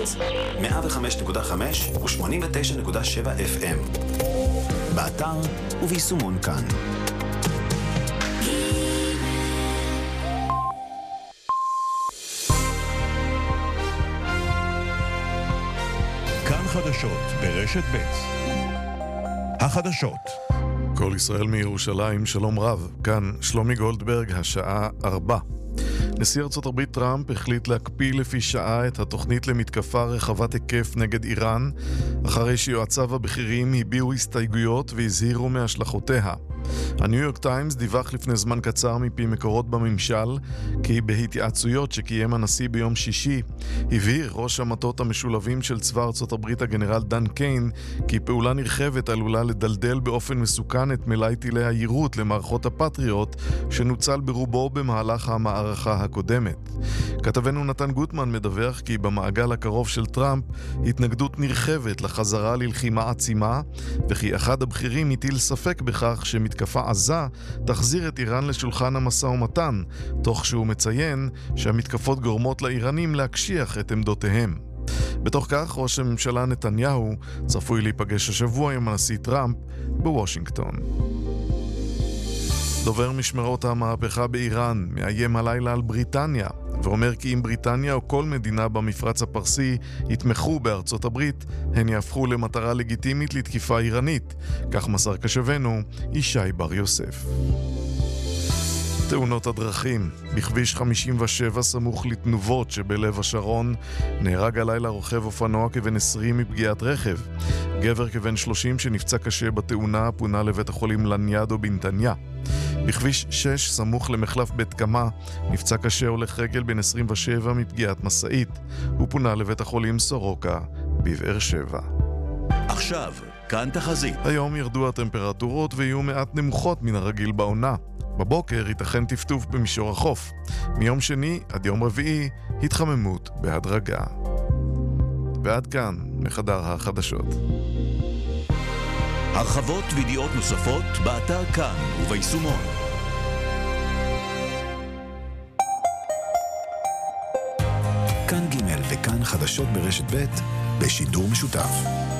105.5 ו-89.7 FM. באתר וביישומון כאן. כאן חדשות ברשת ב'. החדשות. כל ישראל מירושלים, שלום רב. כאן שלומי גולדברג, השעה 4. נשיא ארצות הברית טראמפ החליט להקפיא לפי שעה את התוכנית למתקפה רחבת היקף נגד איראן, אחרי שיועציו הבכירים הביעו הסתייגויות והזהירו מהשלכותיה. הניו יורק טיימס דיווח לפני זמן קצר מפי מקורות בממשל כי בהתייעצויות שקיים הנשיא ביום שישי הבהיר ראש המטות המשולבים של צבא ארצות הברית הגנרל דן קיין כי פעולה נרחבת עלולה לדלדל באופן מסוכן את מלאי טילי היירוט למערכות הפטריוט שנוצל ברובו במהלך המערכה הקודמת. כתבנו נתן גוטמן מדווח כי במעגל הקרוב של טראמפ התנגדות נרחבת לחזרה ללחימה עצימה וכי אחד הבכירים הטיל ספק בכך מתקפה עזה תחזיר את איראן לשולחן המשא ומתן, תוך שהוא מציין שהמתקפות גורמות לאיראנים להקשיח את עמדותיהם. בתוך כך, ראש הממשלה נתניהו צפוי להיפגש השבוע עם הנשיא טראמפ בוושינגטון. דובר משמרות המהפכה באיראן מאיים הלילה על בריטניה ואומר כי אם בריטניה או כל מדינה במפרץ הפרסי יתמכו בארצות הברית, הן יהפכו למטרה לגיטימית לתקיפה איראנית. כך מסר קשבנו ישי בר יוסף. תאונות הדרכים. בכביש 57 סמוך לתנובות שבלב השרון נהרג הלילה רוכב אופנוע כבן 20 מפגיעת רכב. גבר כבן 30 שנפצע קשה בתאונה פונה לבית החולים לניאדו בנתניה. בכביש 6 סמוך למחלף בית קמה נפצע קשה הולך רגל בן 27 מפגיעת מסעית. הוא פונה לבית החולים סורוקה בבאר שבע. עכשיו, כאן תחזית. היום ירדו הטמפרטורות ויהיו מעט נמוכות מן הרגיל בעונה. בבוקר ייתכן טפטוף במישור החוף. מיום שני עד יום רביעי התחממות בהדרגה. ועד כאן מחדר החדשות. הרחבות וידיעות נוספות באתר כאן וביישומון. כאן ג' וכאן חדשות ברשת ב' בשידור משותף.